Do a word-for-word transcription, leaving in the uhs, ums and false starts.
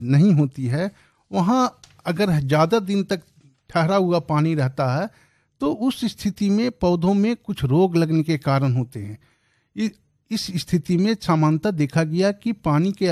नहीं होती है, वहाँ अगर ज़्यादा दिन तक ठहरा हुआ पानी रहता है तो उस स्थिति में पौधों में कुछ रोग लगने के कारण होते हैं। इस स्थिति में सामान्यतः देखा गया कि पानी के